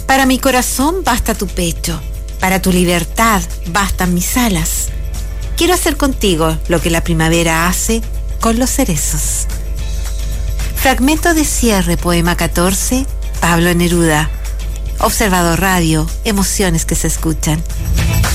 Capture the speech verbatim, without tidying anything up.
Para mi corazón basta tu pecho, para tu libertad bastan mis alas. Quiero hacer contigo lo que la primavera hace con los cerezos. Fragmento de cierre, poema catorce, Pablo Neruda. Observador Radio, emociones que se escuchan.